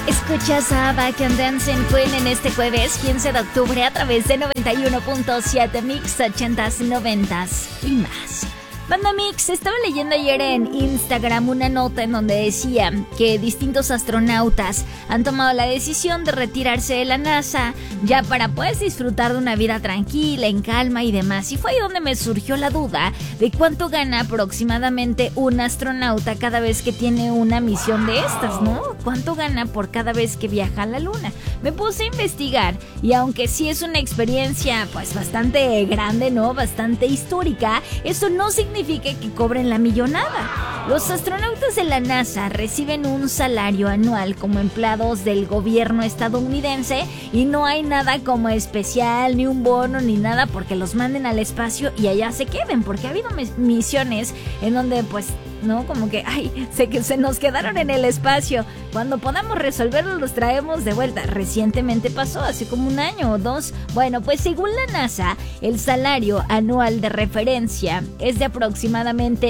Escuchas a Back and Dancing Queen en este jueves 15 de octubre a través de 91.7 Mix 80s, 90s y más. Banda Mix, estaba leyendo ayer en Instagram una nota en donde decía que distintos astronautas han tomado la decisión de retirarse de la NASA ya para pues disfrutar de una vida tranquila, en calma y demás. Y fue ahí donde me surgió la duda de cuánto gana aproximadamente un astronauta cada vez que tiene una misión de estas, ¿no? ¿Cuánto gana por cada vez que viaja a la Luna? Me puse a investigar y aunque sí es una experiencia pues bastante grande, ¿no? Bastante histórica, eso no significa que cobren la millonada. Los astronautas de la NASA reciben un salario anual como empleados del gobierno estadounidense y no hay nada como especial, ni un bono, ni nada porque los manden al espacio y allá se queden, porque ha habido misiones en donde pues ¿no? Como que, se nos quedaron en el espacio. Cuando podamos resolverlo, los traemos de vuelta. Recientemente pasó, hace como 1 año o 2. Bueno, pues según la NASA, el salario anual de referencia es de aproximadamente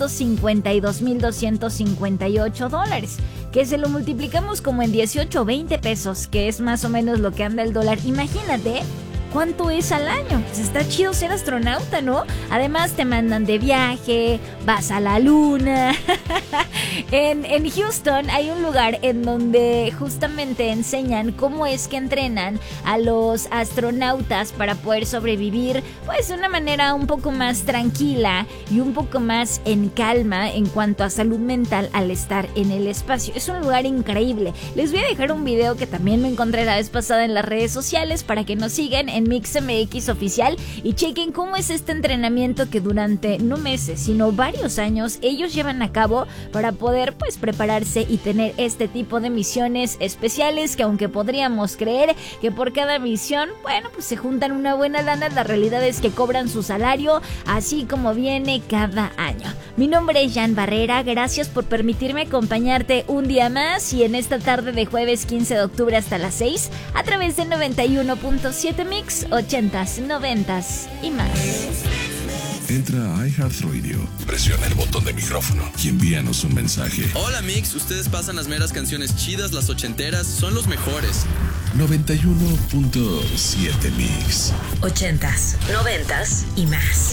$152,258, que se lo multiplicamos como en 18 o 20 pesos, que es más o menos lo que anda el dólar. Imagínate ¿cuánto es al año? Pues está chido ser astronauta, ¿no? Además te mandan de viaje, vas a la luna. En Houston hay un lugar en donde justamente enseñan cómo es que entrenan a los astronautas para poder sobrevivir pues de una manera un poco más tranquila y un poco más en calma en cuanto a salud mental al estar en el espacio. Es un lugar increíble. Les voy a dejar un video que también me encontré la vez pasada en las redes sociales para que nos sigan en MixMX Oficial y chequen cómo es este entrenamiento que durante no meses, sino varios años ellos llevan a cabo para poder pues prepararse y tener este tipo de misiones especiales que aunque podríamos creer que por cada misión, bueno, pues se juntan una buena lana, la realidad es que cobran su salario así como viene cada año. Mi nombre es Jan Barrera, gracias por permitirme acompañarte un día más y en esta tarde de jueves 15 de octubre hasta las 6 a través de 91.7 Mix 80s, 90s y más. Entra a iHeartRadio, presiona el botón de micrófono y envíanos un mensaje. Hola Mix, ustedes pasan las meras canciones chidas, las ochenteras, son los mejores. 91.7 Mix 80s, 90s y más.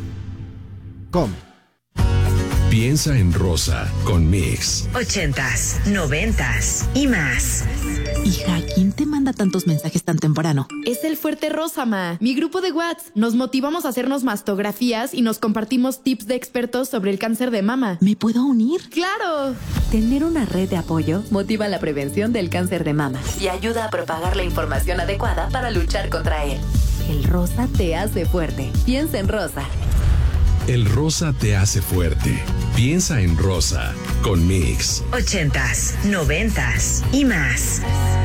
Piensa en rosa con Mix 80s, 90s y más. Hija, ¿quién te manda tantos mensajes tan temprano? Es el Fuerte Rosa, ma. Mi grupo de WhatsApp. Nos motivamos a hacernos mastografías y nos compartimos tips de expertos sobre el cáncer de mama. ¿Me puedo unir? ¡Claro! Tener una red de apoyo motiva la prevención del cáncer de mama Y ayuda a propagar la información adecuada para luchar contra él. El rosa te hace fuerte. Piensa en rosa. El rosa te hace fuerte. Piensa en rosa con Mix 80s, 90s y más.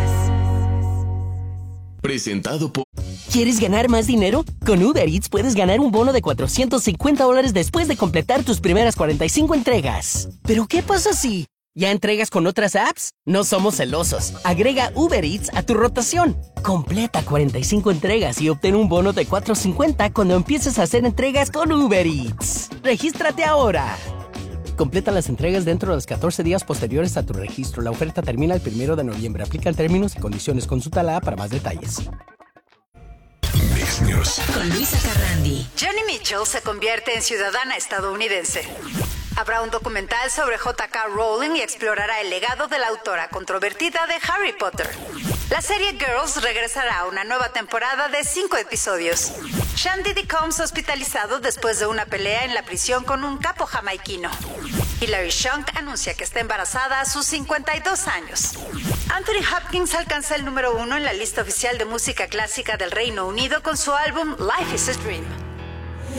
Presentado por... ¿Quieres ganar más dinero? Con Uber Eats puedes ganar un bono de $450 después de completar tus primeras 45 entregas. ¿Pero qué pasa si ya entregas con otras apps? No somos celosos. Agrega Uber Eats a tu rotación. Completa 45 entregas y obtén un bono de $450 cuando empieces a hacer entregas con Uber Eats. ¡Regístrate ahora! Completa las entregas dentro de los 14 días posteriores a tu registro. La oferta termina el 1 de noviembre. Aplican términos y condiciones. Consulta la app para más detalles. Mix News. Con Luisa Carrandi. Joni Mitchell se convierte en ciudadana estadounidense. Habrá un documental sobre J.K. Rowling y explorará el legado de la autora controvertida de Harry Potter. La serie Girls regresará a una nueva temporada de 5 episodios. Shandy D. Combs hospitalizado después de una pelea en la prisión con un capo jamaiquino. Hilary Swank anuncia que está embarazada a sus 52 años. Anthony Hopkins alcanza el número 1 en la lista oficial de música clásica del Reino Unido con su álbum Life is a Dream.